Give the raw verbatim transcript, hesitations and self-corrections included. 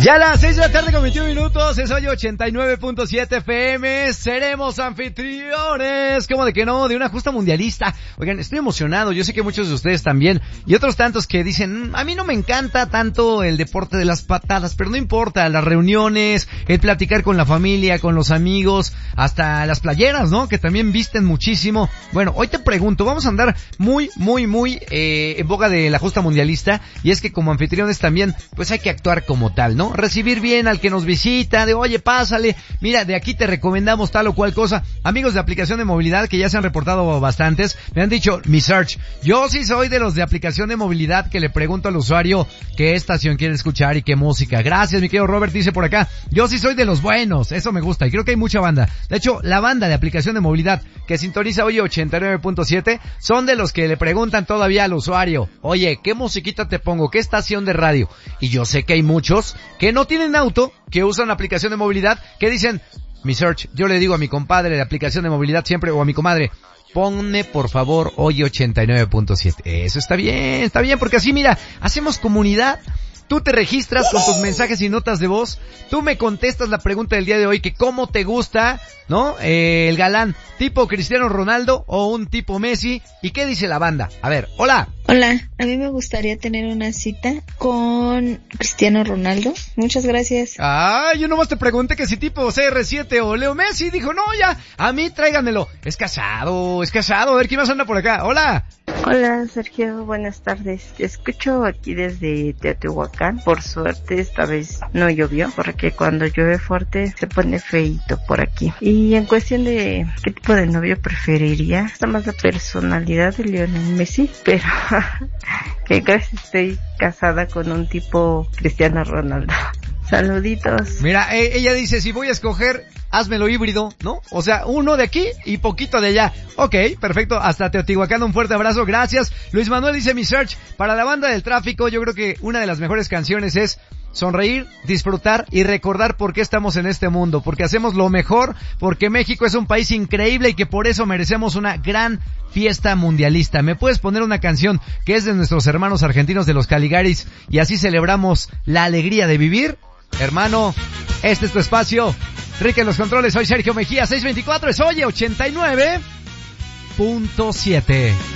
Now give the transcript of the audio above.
Ya a las seis de la tarde con veintiún minutos, es hoy ochenta y nueve punto siete F M, seremos anfitriones, ¿cómo de que no? De una justa mundialista. Oigan, estoy emocionado, yo sé que muchos de ustedes también, y otros tantos que dicen, a mí no me encanta tanto el deporte de las patadas, pero no importa, las reuniones, el platicar con la familia, con los amigos, hasta las playeras, ¿no? Que también visten muchísimo. Bueno, hoy te pregunto, vamos a andar muy, muy, muy eh, en boga de la justa mundialista, y es que como anfitriones también, pues hay que actuar como tal, ¿no? Recibir bien al que nos visita, de oye, pásale, mira, de aquí te recomendamos tal o cual cosa. Amigos de aplicación de movilidad que ya se han reportado bastantes, me han dicho, mi search, yo sí soy de los de aplicación de movilidad que le pregunto al usuario qué estación quiere escuchar y qué música. Gracias, mi querido Robert, dice por acá, yo sí soy de los buenos, eso me gusta, y creo que hay mucha banda. De hecho, la banda de aplicación de movilidad que sintoniza hoy ochenta y nueve punto siete son de los que le preguntan todavía al usuario, oye, ¿qué musiquita te pongo? ¿Qué estación de radio? Y yo sé que hay muchos que no tienen auto, que usan aplicación de movilidad, que dicen, mi search, yo le digo a mi compadre de aplicación de movilidad siempre, o a mi comadre, ponme por favor hoy ochenta y nueve punto siete. Eso está bien, está bien, porque así mira, hacemos comunidad. Tú te registras con tus mensajes y notas de voz, tú me contestas la pregunta del día de hoy, que cómo te gusta, ¿no? Eh, el galán, tipo Cristiano Ronaldo o un tipo Messi, ¿y qué dice la banda? A ver, hola. Hola, a mí me gustaría tener una cita con Cristiano Ronaldo. Muchas gracias. Ah, yo nomás te pregunté que si tipo C R siete o Leo Messi, dijo, no, ya, a mí tráiganmelo. Es casado, es casado, a ver, ¿quién más anda por acá? Hola. Hola, Sergio, buenas tardes. Te escucho aquí desde Teotihuacán. Por suerte, esta vez no llovió, porque cuando llueve fuerte se pone feíto por aquí. Y en cuestión de qué tipo de novio preferiría, está más la personalidad de Lionel Messi, pero que casi estoy casada con un tipo Cristiano Ronaldo. Saluditos. Mira, eh, ella dice, si voy a escoger, házmelo híbrido, ¿no? O sea, uno de aquí y poquito de allá. Ok, perfecto, hasta Teotihuacán, un fuerte abrazo, gracias. Luis Manuel dice, mi search, para la banda del tráfico, yo creo que una de las mejores canciones es sonreír, disfrutar y recordar por qué estamos en este mundo, porque hacemos lo mejor, porque México es un país increíble y que por eso merecemos una gran fiesta mundialista. ¿Me puedes poner una canción que es de nuestros hermanos argentinos de los Caligaris y así celebramos la alegría de vivir? Hermano, este es tu espacio. Rick en los controles, soy Sergio Mejía, seiscientos veinticuatro, es Oye ochenta y nueve punto siete.